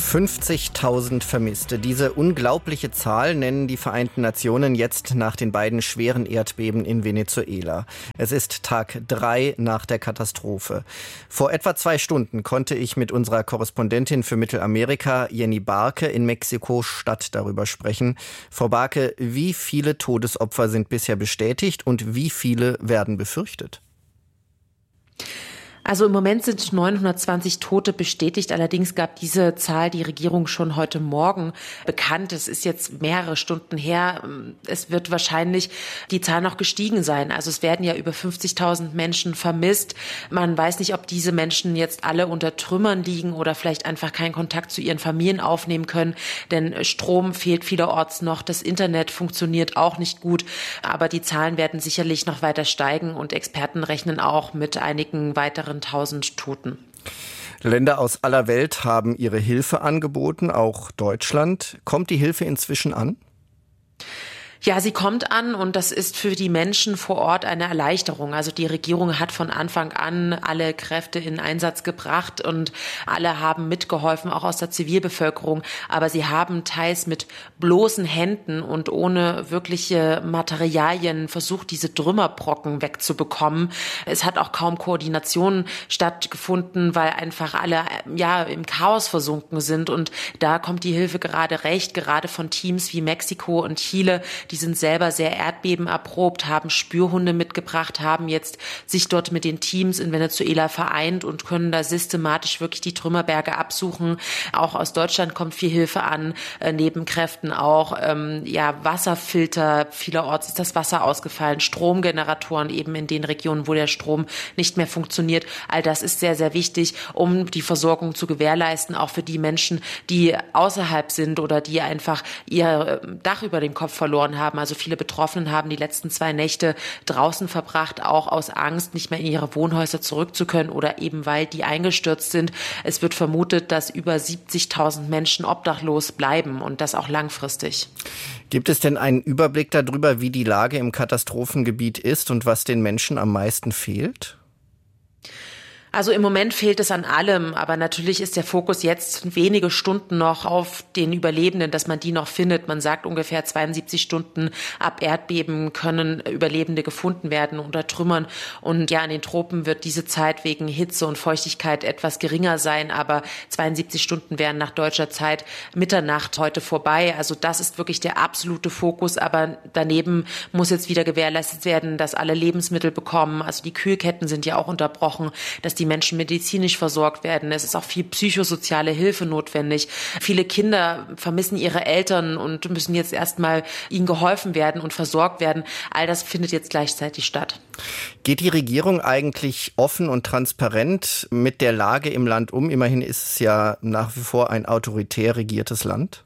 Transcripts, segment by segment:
50.000 Vermisste. Diese unglaubliche Zahl nennen die Vereinten Nationen jetzt nach den beiden schweren Erdbeben in Venezuela. Es ist Tag 3 nach der Katastrophe. Vor etwa 2 Stunden konnte ich mit unserer Korrespondentin für Mittelamerika, Jenny Barke, in Mexiko-Stadt darüber sprechen. Frau Barke, wie viele Todesopfer sind bisher bestätigt und wie viele werden befürchtet? Also im Moment sind 920 Tote bestätigt. Allerdings gab diese Zahl die Regierung schon heute Morgen bekannt. Es ist jetzt mehrere Stunden her. Es wird wahrscheinlich die Zahl noch gestiegen sein. Also es werden ja über 50.000 Menschen vermisst. Man weiß nicht, ob diese Menschen jetzt alle unter Trümmern liegen oder vielleicht einfach keinen Kontakt zu ihren Familien aufnehmen können. Denn Strom fehlt vielerorts noch. Das Internet funktioniert auch nicht gut. Aber die Zahlen werden sicherlich noch weiter steigen und Experten rechnen auch mit einigen weiteren 1000 Toten. Länder aus aller Welt haben ihre Hilfe angeboten, auch Deutschland. Kommt die Hilfe inzwischen an? Ja, sie kommt an und das ist für die Menschen vor Ort eine Erleichterung. Also die Regierung hat von Anfang an alle Kräfte in Einsatz gebracht und alle haben mitgeholfen, auch aus der Zivilbevölkerung. Aber sie haben teils mit bloßen Händen und ohne wirkliche Materialien versucht, diese Trümmerbrocken wegzubekommen. Es hat auch kaum Koordination stattgefunden, weil einfach alle im Chaos versunken sind. Und da kommt die Hilfe gerade recht, gerade von Teams wie Mexiko und Chile. Die sind selber sehr erdbebenerprobt, haben Spürhunde mitgebracht, haben jetzt sich dort mit den Teams in Venezuela vereint und können da systematisch wirklich die Trümmerberge absuchen. Auch aus Deutschland kommt viel Hilfe an, neben Kräften auch Wasserfilter. Vielerorts ist das Wasser ausgefallen, Stromgeneratoren eben in den Regionen, wo der Strom nicht mehr funktioniert. All das ist sehr, sehr wichtig, um die Versorgung zu gewährleisten, auch für die Menschen, die außerhalb sind oder die einfach ihr Dach über dem Kopf verloren haben. Also viele Betroffenen haben die letzten 2 Nächte draußen verbracht, auch aus Angst, nicht mehr in ihre Wohnhäuser zurück zu können oder eben weil die eingestürzt sind. Es wird vermutet, dass über 70.000 Menschen obdachlos bleiben und das auch langfristig. Gibt es denn einen Überblick darüber, wie die Lage im Katastrophengebiet ist und was den Menschen am meisten fehlt? Also im Moment fehlt es an allem, aber natürlich ist der Fokus jetzt wenige Stunden noch auf den Überlebenden, dass man die noch findet. Man sagt ungefähr 72 Stunden ab Erdbeben können Überlebende gefunden werden unter Trümmern. Und ja, in den Tropen wird diese Zeit wegen Hitze und Feuchtigkeit etwas geringer sein, aber 72 Stunden wären nach deutscher Zeit Mitternacht heute vorbei. Also das ist wirklich der absolute Fokus, aber daneben muss jetzt wieder gewährleistet werden, dass alle Lebensmittel bekommen. Also die Kühlketten sind ja auch unterbrochen, dass die Menschen medizinisch versorgt werden. Es ist auch viel psychosoziale Hilfe notwendig. Viele Kinder vermissen ihre Eltern und müssen jetzt erstmal ihnen geholfen werden und versorgt werden. All das findet jetzt gleichzeitig statt. Geht die Regierung eigentlich offen und transparent mit der Lage im Land um? Immerhin ist es ja nach wie vor ein autoritär regiertes Land.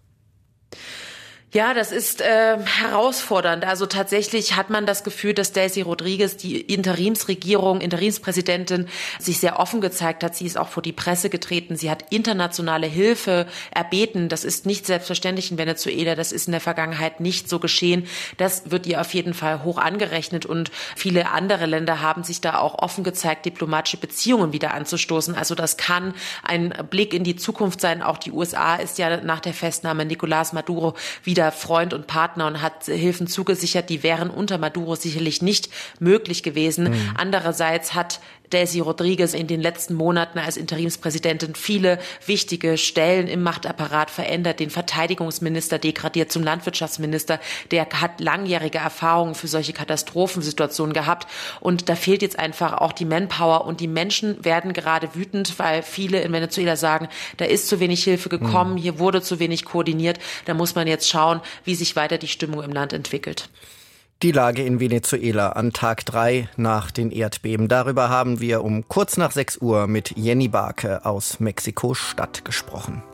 Ja, das ist herausfordernd. Also tatsächlich hat man das Gefühl, dass Delcy Rodríguez, die Interimspräsidentin, sich sehr offen gezeigt hat. Sie ist auch vor die Presse getreten. Sie hat internationale Hilfe erbeten. Das ist nicht selbstverständlich in Venezuela. Das ist in der Vergangenheit nicht so geschehen. Das wird ihr auf jeden Fall hoch angerechnet. Und viele andere Länder haben sich da auch offen gezeigt, diplomatische Beziehungen wieder anzustoßen. Also das kann ein Blick in die Zukunft sein. Auch die USA ist ja nach der Festnahme Nicolás Maduro wieder Freund und Partner und hat Hilfen zugesichert, die wären unter Maduro sicherlich nicht möglich gewesen. Andererseits hat Delcy Rodríguez in den letzten Monaten als Interimspräsidentin viele wichtige Stellen im Machtapparat verändert, den Verteidigungsminister degradiert zum Landwirtschaftsminister. Der hat langjährige Erfahrungen für solche Katastrophensituationen gehabt und da fehlt jetzt einfach auch die Manpower und die Menschen werden gerade wütend, weil viele in Venezuela sagen, da ist zu wenig Hilfe gekommen, hier wurde zu wenig koordiniert. Da muss man jetzt schauen, wie sich weiter die Stimmung im Land entwickelt. Die Lage in Venezuela an Tag 3 nach den Erdbeben. Darüber haben wir um kurz nach 6 Uhr mit Jenny Barke aus Mexiko-Stadt gesprochen.